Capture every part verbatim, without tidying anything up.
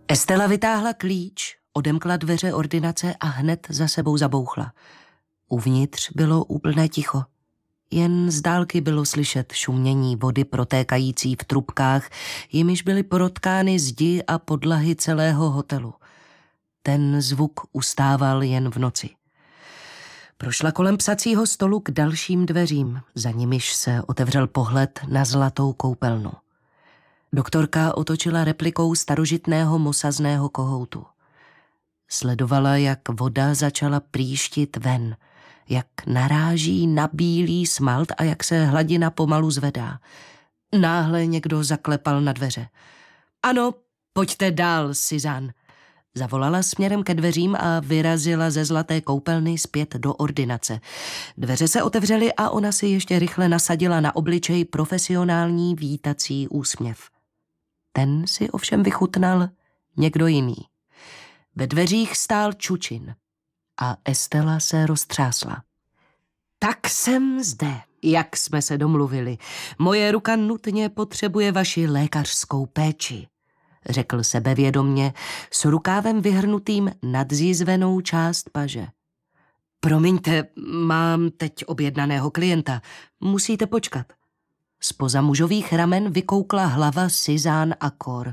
Estela vytáhla klíč, odemkla dveře ordinace a hned za sebou zabouchla. Uvnitř bylo úplné ticho. Jen z dálky bylo slyšet šumění vody protékající v trubkách, jimiž byly protkány zdi a podlahy celého hotelu. Ten zvuk ustával jen v noci. Prošla kolem psacího stolu k dalším dveřím, za nimiž se otevřel pohled na zlatou koupelnu. Doktorka otočila replikou starožitného mosazného kohoutu. Sledovala, jak voda začala prýštit ven, jak naráží na bílý smalt a jak se hladina pomalu zvedá. Náhle někdo zaklepal na dveře. Ano, pojďte dál, Suzanne. Zavolala směrem ke dveřím a vyrazila ze zlaté koupelny zpět do ordinace. Dveře se otevřely a ona si ještě rychle nasadila na obličej profesionální vítací úsměv. Ten si ovšem vychutnal někdo jiný. Ve dveřích stál Čučin a Estela se roztřásla. Tak jsem zde, jak jsme se domluvili. Moje ruka nutně potřebuje vaši lékařskou péči, řekl sebevědomně s rukávem vyhrnutým nad zjizvenou část paže. Promiňte, mám teď objednaného klienta. Musíte počkat. Zpoza mužových ramen vykoukla hlava Suzanne Akkor.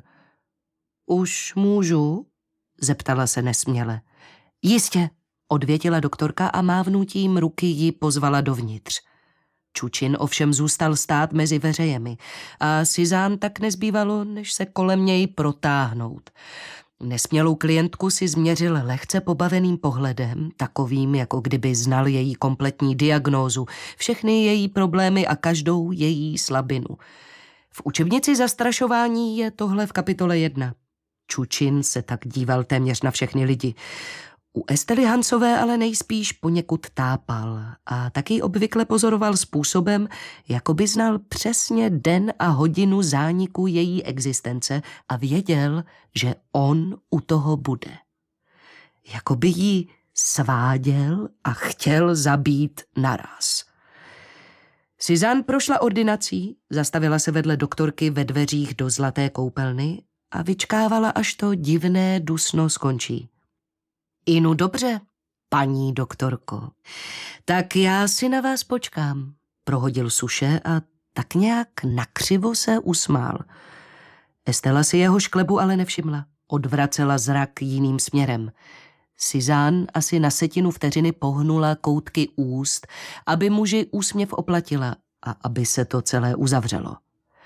Už můžu? Zeptala se nesměle. Jistě, odvětila doktorka a mávnutím ruky ji pozvala dovnitř. Čučin ovšem zůstal stát mezi veřejemi a Suzanne tak nezbývalo, než se kolem něj protáhnout. Nesmělou klientku si změřil lehce pobaveným pohledem, takovým, jako kdyby znal její kompletní diagnózu, všechny její problémy a každou její slabinu. V učebnici zastrašování je tohle v kapitole jedna. Čučin se tak díval téměř na všechny lidi. U Estely Hansové ale nejspíš poněkud tápal a taky obvykle pozoroval způsobem, jako by znal přesně den a hodinu zániku její existence a věděl, že on u toho bude. Jako by jí sváděl a chtěl zabít naraz. Suzanne prošla ordinací, zastavila se vedle doktorky ve dveřích do zlaté koupelny a vyčkávala, až to divné dusno skončí. Inu dobře, paní doktorko. Tak já si na vás počkám, prohodil suše a tak nějak nakřivo se usmál. Estela si jeho šklebu ale nevšimla. Odvracela zrak jiným směrem. Suzanne asi na setinu vteřiny pohnula koutky úst, aby muži úsměv oplatila a aby se to celé uzavřelo.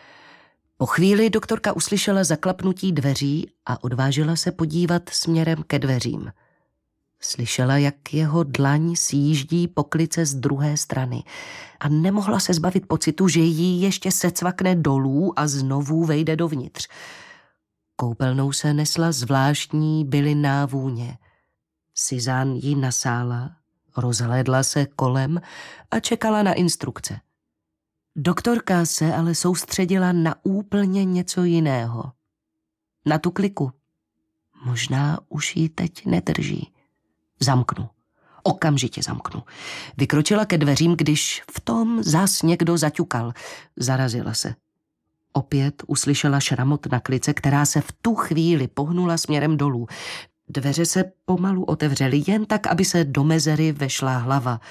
Po chvíli doktorka uslyšela zaklapnutí dveří a odvážila se podívat směrem ke dveřím. Slyšela, jak jeho dlaň sjíždí po klice z druhé strany a nemohla se zbavit pocitu, že jí ještě secvakne dolů a znovu vejde dovnitř. Koupelnou se nesla zvláštní bylinná vůně. Suzanne ji nasála, rozhlédla se kolem a čekala na instrukce. Doktorka se ale soustředila na úplně něco jiného. Na tu kliku. Možná už ji teď nedrží. Zamknu. Okamžitě zamknu. Vykročila ke dveřím, když v tom zas někdo zaťukal. Zarazila se. Opět uslyšela šramot na klice, která se v tu chvíli pohnula směrem dolů. Dveře se pomalu otevřely, jen tak, aby se do mezery vešla hlava.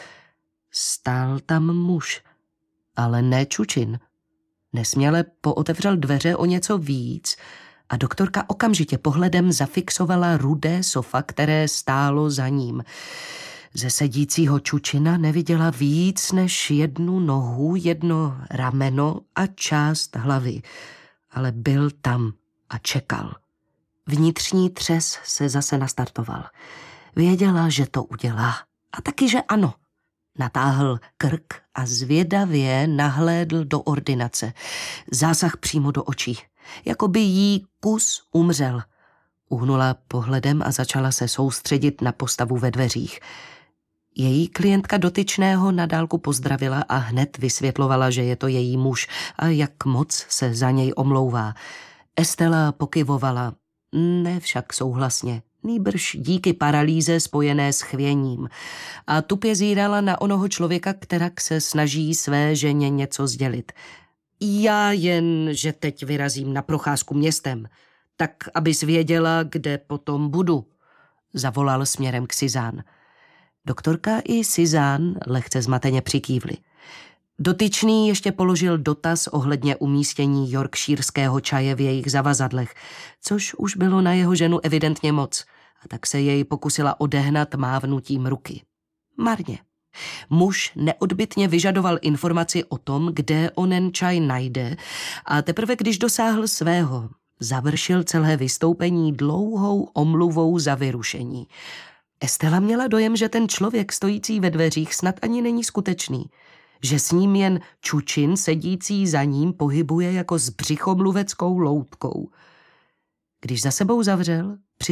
Stál tam muž, ale ne Čučin. Nesměle pootevřel dveře o něco víc a doktorka okamžitě pohledem zafixovala rudé sofa, které stálo za ním. Ze sedícího Čučina neviděla víc než jednu nohu, jedno rameno a část hlavy, ale byl tam a čekal. Vnitřní třes se zase nastartoval. Věděla, že to udělá. A taky, že ano. Natáhl krk a zvědavě nahlédl do ordinace. Zásah přímo do očí. Jako by jí kus umřel. Uhnula pohledem a začala se soustředit na postavu ve dveřích. Její klientka dotyčného na dálku pozdravila a hned vysvětlovala, že je to její muž a jak moc se za něj omlouvá. Estela pokyvovala, ne však souhlasně, nýbrž díky paralýze spojené s chvěním, a tupě zírala na onoho člověka, kterak se snaží své ženě něco sdělit. Já jen, že teď vyrazím na procházku městem. Tak, abys věděla, kde potom budu, zavolal směrem k Suzanne. Doktorka i Suzanne lehce zmateně přikývly. Dotyčný ještě položil dotaz ohledně umístění yorkshireského čaje v jejich zavazadlech, což už bylo na jeho ženu evidentně moc, a tak se jej pokusila odehnat mávnutím ruky. Marně. Muž neodbytně vyžadoval informaci o tom, kde onen čaj najde, a teprve když dosáhl svého, završil celé vystoupení dlouhou omluvou za vyrušení. Estela měla dojem, že ten člověk stojící ve dveřích snad ani není skutečný, že s ním jen čučin sedící za ním pohybuje jako s břichomluveckou loutkou. Když za sebou zavřel,